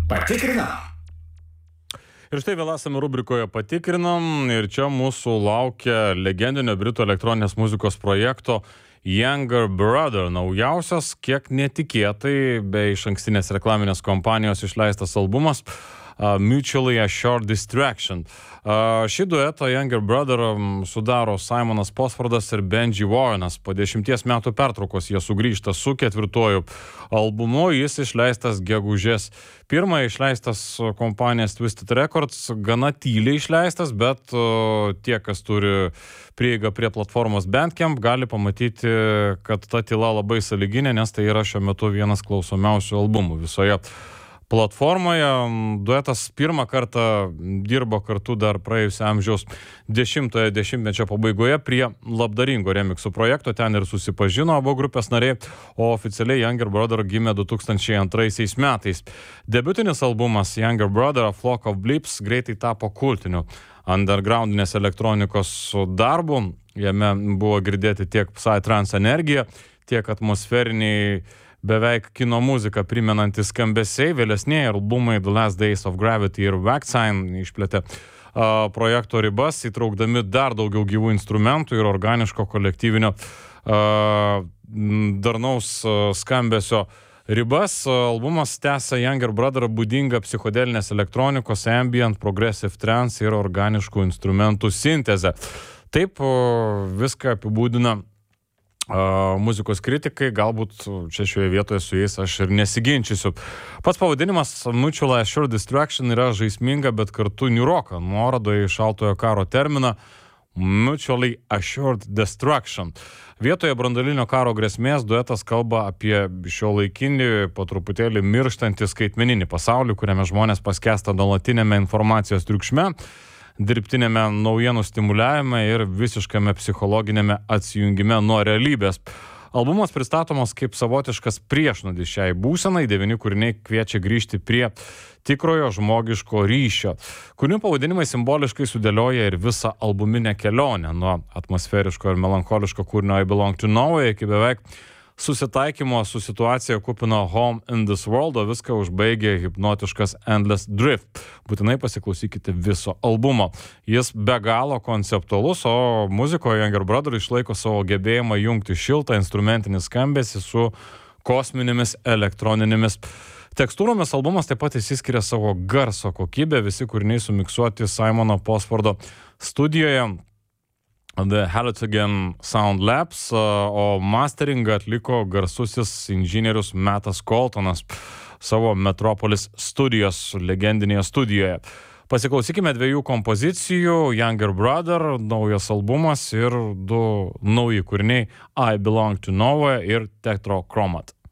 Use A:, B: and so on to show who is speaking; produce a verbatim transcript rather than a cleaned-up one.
A: Patikrinam.
B: Ir štai vėl esame rubrikoje Patikrinam ir čia mūsų laukia legendinio britų elektroninės muzikos projekto Younger Brother naujausias, kiek netikėtai, be išankstinės reklaminės kompanijos išleistas albumas Uh, Mutually Assured Distraction. Uh, šį duetą Younger Brother um, sudaro Simonas Posfordas ir Benji Warrenas. Po dešimties metų pertraukos jie sugrįžta su ketvirtuoju albumu. Jis išleistas gegužės pirmą, išleistas kompanijos Twisted Records, gana tyliai išleistas, bet uh, tie, kas turi prieigą prie platformos Bandcamp, gali pamatyti, kad ta tyla labai sąlyginė, nes tai yra šiuo metu vienas klausomiausių albumų visoje platformoje. Duetas pirmą kartą dirbo kartu dar praėjusio amžiaus dešimtojo dešimtmečio pabaigoje prie labdaringo remixų projekto, ten ir susipažino abu grupės nariai, o oficialiai Younger Brother gimė du tūkstančiai antraisiais metais. Debiutinis albumas Younger Brother, A Flock of Blips, greitai tapo kultiniu undergroundinės elektronikos darbu. Jame buvo girdėti tiek psytrance energija, tiek atmosferiniai beveik kino muziką primenantys skambesiai. Vėlesnieji albumai The Last Days of Gravity ir Vaccine išplėtė uh, projekto ribas, įtraukdami dar daugiau gyvų instrumentų ir organiško kolektyvinio uh, darnaus uh, skambesio ribas. Albumas tęsia Younger Brother būdingą psichodelinės elektronikos, ambient, progressive trance ir organiškų instrumentų sintezę. Taip uh, viską apibūdina Uh, muzikos kritikai, galbūt čia šioje vietoje su jais aš ir nesiginčysiu. Pats pavadinimas Mutually Assured Distraction yra žaisminga, bet kartu niūroka, nuoroda į šaltojo karo terminą Mutually Assured Destruction. Vietoje branduolinio karo grėsmės duetas kalba apie šio laikinį, po truputėlį mirštantį skaitmeninį pasaulį, kuriame žmonės paskęsta nuolatinėme informacijos triukšme, dirbtinėme naujienų stimuliavime ir visiškame psichologinėme atsijungime nuo realybės. Albumas pristatomas kaip savotiškas priešnuodis šiai būsenai, devyni kūriniai kviečia grįžti prie tikrojo žmogiško ryšio. Kūrinių pavadinimai simboliškai sudėlioja ir visą albuminę kelionę, nuo atmosferiško ir melancholiško kūrinio I Belong to Nowhere iki beveik susitaikymo su situacija kupino Home in this World, o viską užbaigė hipnotiškas Endless Drift. Būtinai pasiklausykite viso albumo. Jis be galo konceptualus, o muzikoje Younger Brother išlaiko savo gebėjimą jungti šiltą instrumentinį skambesį su kosminėmis elektroninėmis tekstūromis. Albumas taip pat išsiskiria savo garso kokybę, visi kūriniai sumiksuoti Simono Posfordo studijoje The Halitogen Sound Labs, o masteringą atliko garsusis inžinierius Mattas Coltonas savo Metropolis studijos legendinėje studijoje. Pasiklausykime dviejų kompozicijų, Younger Brother, naujas albumas ir du nauji kūriniai I Belong to Nowhere ir Tetrachromat.